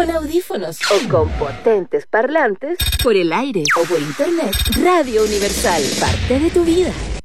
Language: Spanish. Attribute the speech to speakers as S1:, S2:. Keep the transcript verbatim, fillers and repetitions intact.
S1: con audífonos o con potentes parlantes, por el aire o por internet. Radio Universal, parte de tu vida.